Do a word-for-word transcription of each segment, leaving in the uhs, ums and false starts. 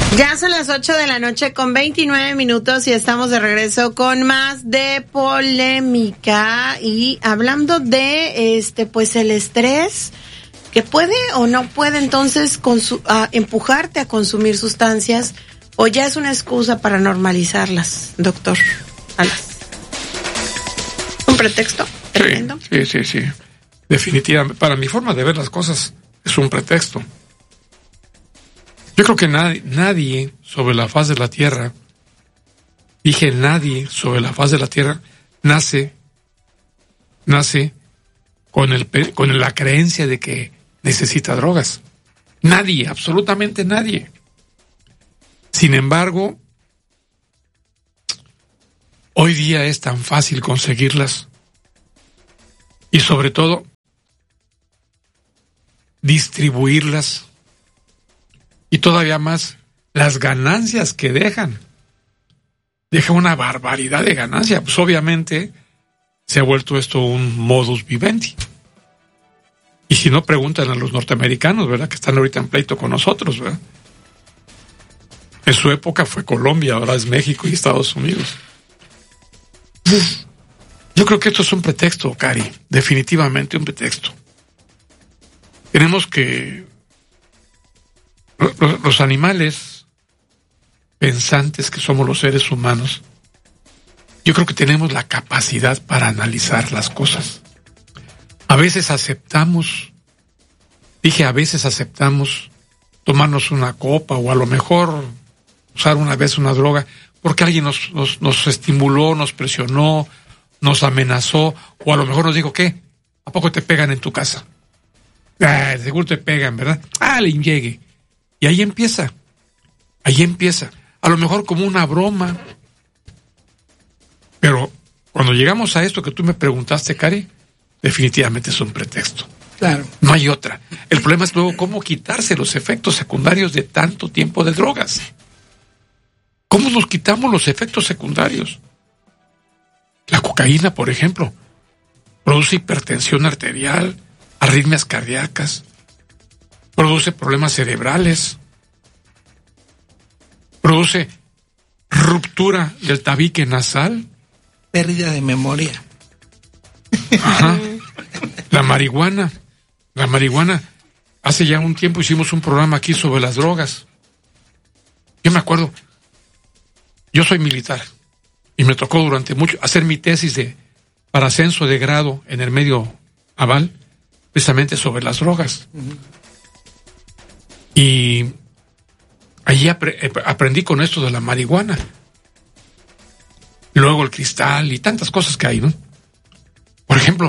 Ya son las ocho de la noche con veintinueve minutos y estamos de regreso con más de polémica y hablando de este pues el estrés que puede o no puede entonces consu- a empujarte a consumir sustancias o ya es una excusa para normalizarlas, doctor Alas. ¿Un pretexto tremendo? Sí, sí, sí, sí. Definitivamente, para mi forma de ver las cosas es un pretexto. Yo creo que nadie, nadie sobre la faz de la tierra, dije nadie sobre la faz de la tierra, nace, nace con el con la creencia de que necesita drogas. Nadie, absolutamente nadie. Sin embargo, hoy día es tan fácil conseguirlas y sobre todo distribuirlas. Y todavía más, las ganancias que dejan. Deja una barbaridad de ganancia. Pues obviamente se ha vuelto esto un modus vivendi. Y si no, preguntan a los norteamericanos, ¿verdad? Que están ahorita en pleito con nosotros, ¿verdad? En su época fue Colombia, ahora es México y Estados Unidos. Yo creo que esto es un pretexto, Cari. Definitivamente un pretexto. Tenemos que... Los animales pensantes que somos los seres humanos, yo creo que tenemos la capacidad para analizar las cosas. A veces aceptamos, dije a veces aceptamos tomarnos una copa o a lo mejor usar una vez una droga porque alguien nos, nos, nos estimuló, nos presionó, nos amenazó o a lo mejor nos dijo, ¿qué? ¿A poco te pegan en tu casa? Ah, seguro te pegan, ¿verdad? Ah, le llegue. Y ahí empieza, ahí empieza, a lo mejor como una broma, pero cuando llegamos a esto que tú me preguntaste, Cari, definitivamente es un pretexto. Claro. No hay otra. El problema es luego cómo quitarse los efectos secundarios de tanto tiempo de drogas. ¿Cómo nos quitamos los efectos secundarios? La cocaína, por ejemplo, produce hipertensión arterial, arritmias cardíacas, produce problemas cerebrales, produce ruptura del tabique nasal, pérdida de memoria. Ajá. La marihuana, la marihuana, hace ya un tiempo hicimos un programa aquí sobre las drogas. Yo me acuerdo, yo soy militar y me tocó durante mucho hacer mi tesis de para ascenso de grado en el medio naval, precisamente sobre las drogas. Uh-huh. Y allí apre- aprendí con esto de la marihuana. Luego el cristal y tantas cosas que hay, ¿no? Por ejemplo,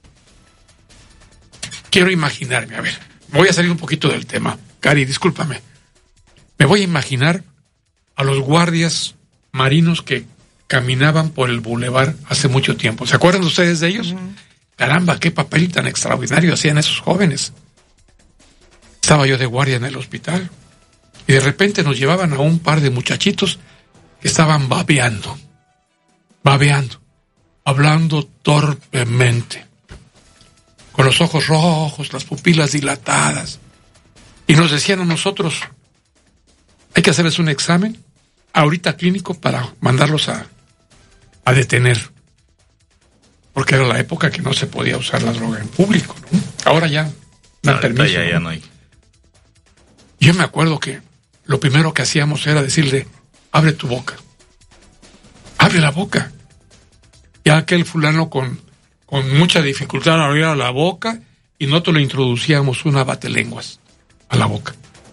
quiero imaginarme, a ver, voy a salir un poquito del tema. Cari, discúlpame. Me voy a imaginar a los guardias marinos que caminaban por el bulevar hace mucho tiempo. ¿Se acuerdan ustedes de ellos? Uh-huh. Caramba, qué papel tan extraordinario hacían esos jóvenes. Estaba yo de guardia en el hospital y de repente nos llevaban a un par de muchachitos que estaban babeando, babeando, hablando torpemente, con los ojos rojos, las pupilas dilatadas, y nos decían a nosotros, hay que hacerles un examen ahorita clínico para mandarlos a, a detener, porque era la época que no se podía usar la droga en público, ¿no? Ahora ya dan permiso. Ya, ya no hay. Yo me acuerdo que lo primero que hacíamos era decirle, abre tu boca, abre la boca. Y aquel fulano con, con mucha dificultad abría la boca y nosotros le introducíamos una batelenguas a la boca.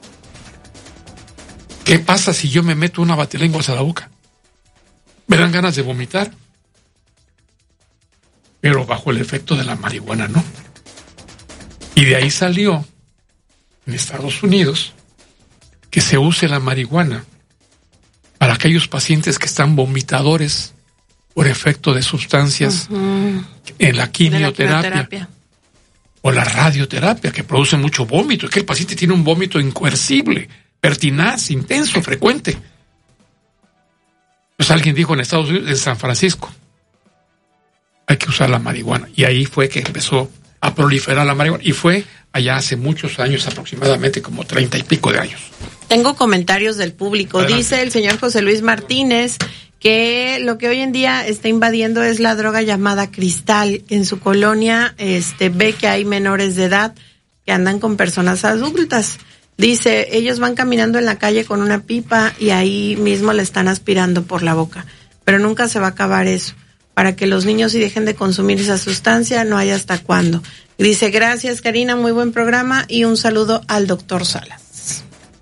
¿Qué pasa si yo me meto una batelenguas a la boca? Me dan ganas de vomitar. Pero bajo el efecto de la marihuana no. Y de ahí salió en Estados Unidos que se use la marihuana para aquellos pacientes que están vomitadores por efecto de sustancias uh-huh. en la quimioterapia, la quimioterapia o la radioterapia, que produce mucho vómito. Es que el paciente tiene un vómito incoercible, pertinaz, intenso, frecuente. Pues alguien dijo en Estados Unidos, en San Francisco, hay que usar la marihuana. Y ahí fue que empezó a proliferar la marihuana. Y fue allá hace muchos años, aproximadamente como treinta y pico de años. Tengo comentarios del público. Adelante. Dice el señor José Luis Martínez que lo que hoy en día está invadiendo es la droga llamada cristal. En su colonia este ve que hay menores de edad que andan con personas adultas. Dice, ellos van caminando en la calle con una pipa y ahí mismo le están aspirando por la boca. Pero nunca se va a acabar eso. Para que los niños sí dejen de consumir esa sustancia, no hay hasta cuándo. Dice, gracias Karina, muy buen programa y un saludo al doctor Salas.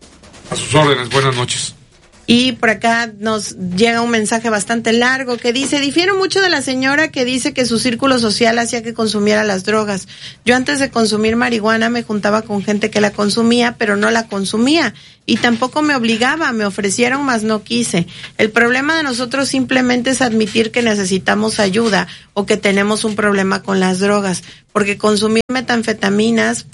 A sus órdenes, buenas noches. Y por acá nos llega un mensaje bastante largo que dice, difiero mucho de la señora que dice que su círculo social hacía que consumiera las drogas. Yo antes de consumir marihuana me juntaba con gente que la consumía, pero no la consumía. Y tampoco me obligaba, me ofrecieron, mas no quise. El problema de nosotros simplemente es admitir que necesitamos ayuda o que tenemos un problema con las drogas. Porque consumir metanfetaminas,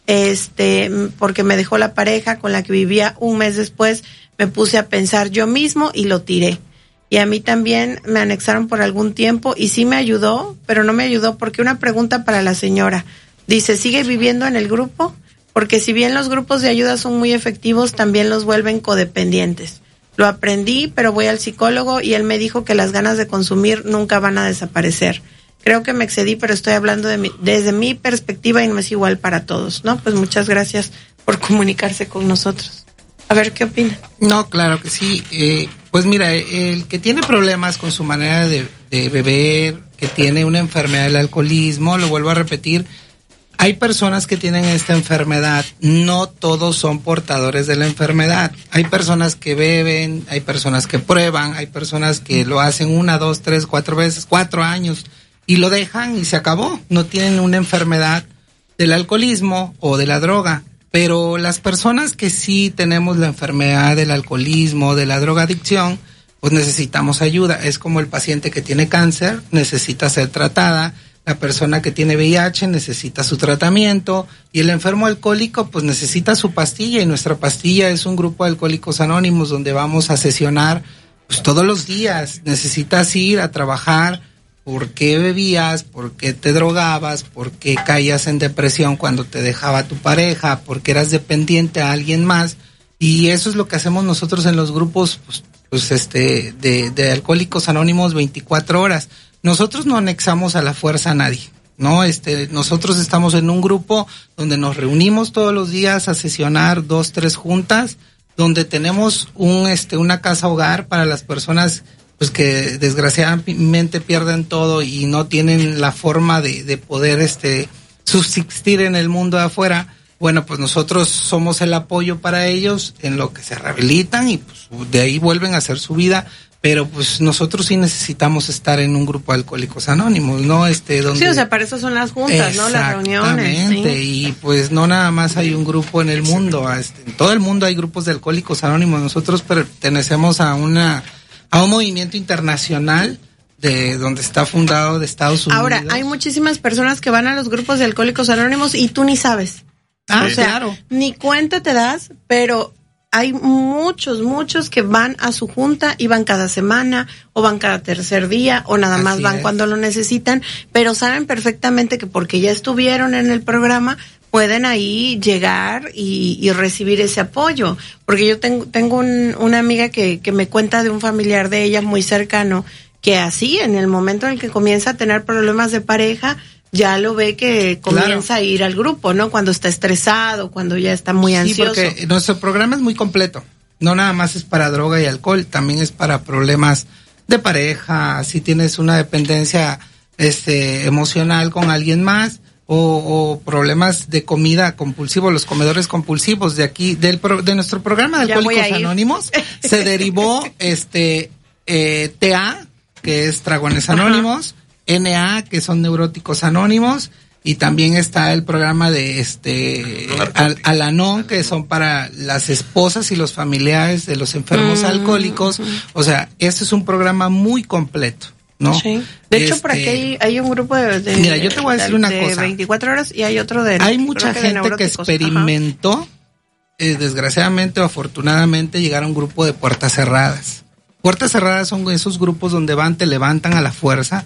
este, porque me dejó la pareja con la que vivía un mes después, me puse a pensar yo mismo y lo tiré. Y a mí también me anexaron por algún tiempo y sí me ayudó, pero no me ayudó porque una pregunta para la señora. Dice, ¿sigue viviendo en el grupo? Porque si bien los grupos de ayuda son muy efectivos, también los vuelven codependientes. Lo aprendí, pero voy al psicólogo y él me dijo que las ganas de consumir nunca van a desaparecer. Creo que me excedí, pero estoy hablando de mi, desde mi perspectiva y no es igual para todos, ¿no? Pues muchas gracias por comunicarse con nosotros. A ver, ¿qué opina? No, claro que sí. Eh, pues mira, el que tiene problemas con su manera de, de beber, que tiene una enfermedad del alcoholismo, lo vuelvo a repetir, hay personas que tienen esta enfermedad, no todos son portadores de la enfermedad. Hay personas que beben, hay personas que prueban, hay personas que lo hacen una, dos, tres, cuatro veces, cuatro años, y lo dejan y se acabó. No tienen una enfermedad del alcoholismo o de la droga. Pero las personas que sí tenemos la enfermedad del alcoholismo, de la drogadicción, pues necesitamos ayuda. Es como el paciente que tiene cáncer, necesita ser tratada, la persona que tiene V I H necesita su tratamiento y el enfermo alcohólico pues necesita su pastilla, y nuestra pastilla es un grupo de alcohólicos anónimos donde vamos a sesionar pues todos los días. Necesitas ir a trabajar. ¿Por qué bebías? ¿Por qué te drogabas? ¿Por qué caías en depresión cuando te dejaba tu pareja? ¿Por qué eras dependiente a alguien más? Y eso es lo que hacemos nosotros en los grupos pues, pues este de, de alcohólicos anónimos veinticuatro horas. Nosotros no anexamos a la fuerza a nadie, ¿no? Este, nosotros estamos en un grupo donde nos reunimos todos los días a sesionar dos, tres juntas, donde tenemos un este una casa hogar para las personas pues que desgraciadamente pierden todo y no tienen la forma de, de poder este subsistir en el mundo de afuera. Bueno, pues nosotros somos el apoyo para ellos en lo que se rehabilitan y pues de ahí vuelven a hacer su vida, pero pues nosotros sí necesitamos estar en un grupo de alcohólicos anónimos, ¿no? Este, donde... Sí, o sea, para eso son las juntas, ¿no? Las reuniones. Exactamente, ¿sí? Y pues no nada más hay un grupo en el mundo, este, en todo el mundo hay grupos de alcohólicos anónimos. Nosotros pertenecemos a una a un movimiento internacional de donde está fundado de Estados Unidos. Ahora, hay muchísimas personas que van a los grupos de alcohólicos anónimos y tú ni sabes. Ah, o sea, claro. Ni cuenta te das, pero hay muchos, muchos que van a su junta y van cada semana o van cada tercer día o nada más Así van es. cuando lo necesitan, pero saben perfectamente que porque ya estuvieron en el programa pueden ahí llegar y, y recibir ese apoyo. Porque yo tengo, tengo un, una amiga que, que me cuenta de un familiar de ella muy cercano que así, en el momento en el que comienza a tener problemas de pareja, ya lo ve que comienza claro. a ir al grupo, ¿no? Cuando está estresado, cuando ya está muy ansioso. Sí, porque nuestro programa es muy completo. No nada más es para droga y alcohol, también es para problemas de pareja, si tienes una dependencia este emocional con alguien más, o, o problemas de comida compulsivo, los comedores compulsivos. De aquí, del pro, de nuestro programa de Alcohólicos Anónimos, se derivó este eh, T A, que es Dragones Anónimos, ajá. N A, que son Neuróticos Anónimos, y también está el programa de este Al, Al-Anon, que son para las esposas y los familiares de los enfermos mm, alcohólicos. Mm. O sea, este es un programa muy completo, ¿no? Sí. De hecho, este, por aquí hay, hay un grupo de, de mira, yo te voy a decir de, una de cosa. veinticuatro horas y hay otro de hay mucha que gente que experimentó, eh, desgraciadamente o afortunadamente, llegar a un grupo de puertas cerradas. Puertas cerradas son esos grupos donde van, te levantan a la fuerza,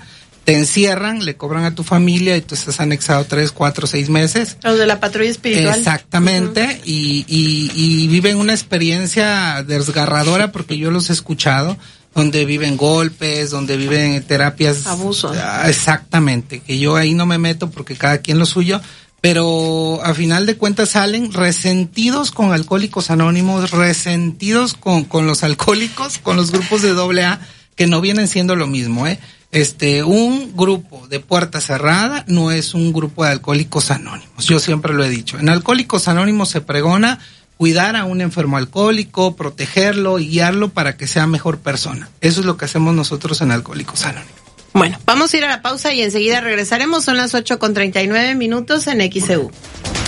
te encierran, le cobran a tu familia y tú estás anexado tres, cuatro, seis meses. Los de la patrulla espiritual. Exactamente, uh-huh. y, y, y viven una experiencia desgarradora porque yo los he escuchado, donde viven golpes, donde viven terapias. Abuso. Exactamente, que yo ahí no me meto porque cada quien lo suyo, pero a final de cuentas salen resentidos con Alcohólicos Anónimos, resentidos con, con los alcohólicos, con los grupos de doble A, que no vienen siendo lo mismo, ¿eh? Este, un grupo de puerta cerrada no es un grupo de Alcohólicos Anónimos, yo siempre lo he dicho. En Alcohólicos Anónimos se pregona cuidar a un enfermo alcohólico, protegerlo y guiarlo para que sea mejor persona. Eso es lo que hacemos nosotros en Alcohólicos Anónimos. Bueno, vamos a ir a la pausa y enseguida regresaremos. Son las ocho con treinta y nueve minutos en X E U.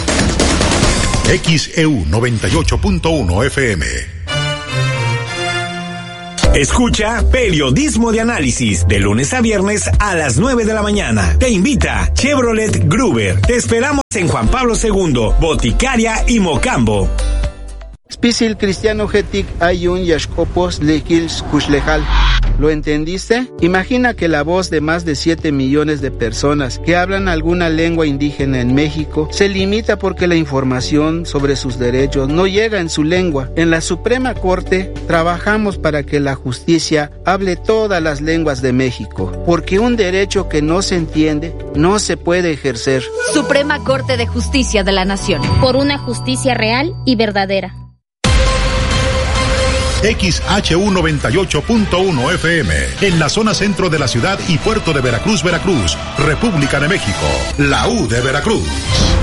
X E U noventa y ocho punto uno F M. Escucha Periodismo de Análisis de lunes a viernes a las nueve de la mañana. Te invita Chevrolet Gruber. Te esperamos en Juan Pablo segundo, Boticaria y Mocambo. Spisil cristiano getik ayun yashkopos lekils kushlejal. ¿Lo entendiste? Imagina que la voz de más de siete millones de personas que hablan alguna lengua indígena en México se limita porque la información sobre sus derechos no llega en su lengua. En la Suprema Corte trabajamos para que la justicia hable todas las lenguas de México, porque un derecho que no se entiende no se puede ejercer. Suprema Corte de Justicia de la Nación. Por una justicia real y verdadera. X H U noventa y ocho punto uno F M, en la zona centro de la ciudad y puerto de Veracruz, Veracruz, República de México, la U de Veracruz.